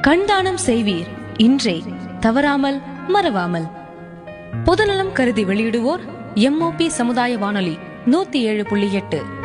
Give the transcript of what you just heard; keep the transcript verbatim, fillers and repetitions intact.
கண்தானம் செய்வீர் இன்றே, தவறாமல் மறவாமல். பொதுநலம் கருதி வெளியிடுவோர் எம்ஓபி சமுதாய வானொலி நூத்தி ஏழு புள்ளி எட்டு.